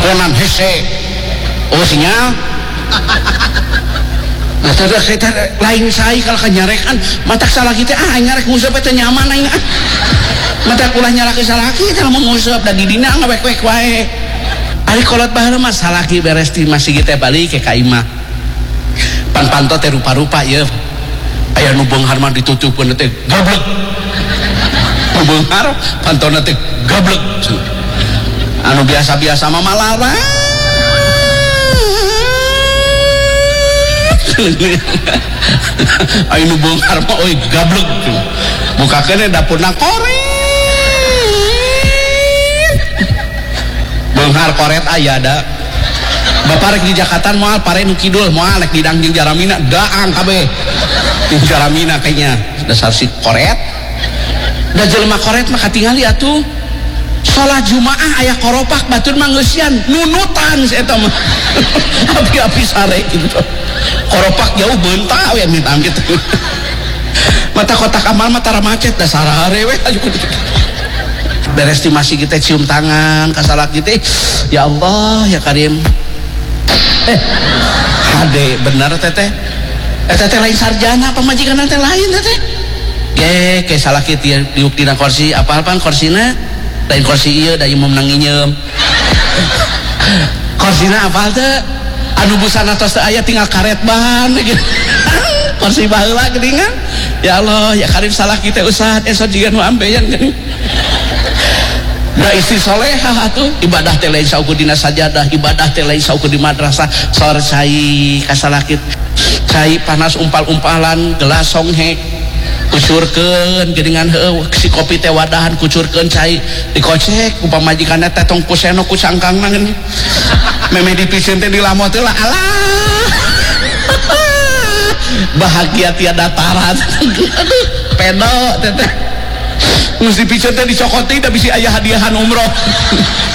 bonan hese oh sinyal nah tadi kita lain saya kalau kanyarekan mata salah kita nyarek ngusap itu nyaman aing mata kulah nyarek salah kita mau ngusap dan di dina ngawek-wek wae ari kolot baheula mah salaki beres di masih kita balik ke kaimah pan-panto teh rupa-rupa ya aya nu beunghar mah ditutupeun teh gablek nu beunghar pantona teh gablek anu biasa-biasa mah malara ayo nu beunghar mah oi gablek bukakeun dapurna koret beunghar koret aya da bapak rek di Jakarta moal pare nu kidul moal rek di Dangjing Jaramina daang kabeh di Jaramina kayaknya dasar si koret da jelema koret mah katingali atuh salat Jumaah aya koropak batur mah ngeusian nunutan eta mah api-api sare gitu koropak jauh beunta we minta gitu mata kotak amal mah tara macet dasar hare we beres di masih kita cium tangan kasalak kita ya Allah ya Karim hade benar teteh teteh lain sarjana pemajikan teh lain teteh ke salah kita diuk dina kursi apa-apaan kursina lain kursi ieu da imam nanginyem kursina apal teh anu busana tos teh aya tinggal karet ban gitu kursi baheula geuningan ya Allah ya Karim salah kita ustad esot jiga nu ambeyan geuning da istri solehah atuh ibadah teh lain sauku dina sajadah ibadah teh lain sauku di madrasah sor cai kasalakit cai panas umpal-umpalan gelas songhek kucurkeun geuningan heueuh si kopi teh wadahan kucurkeun cai dikocek ku pamajikanna teh tong kuseno ku sangkangna geuning meme dipiseun teh dilamot teh lah alah bahagia tiada tara pedo teh mesti piceun teh dicokoti da bisi aya hadiahan umroh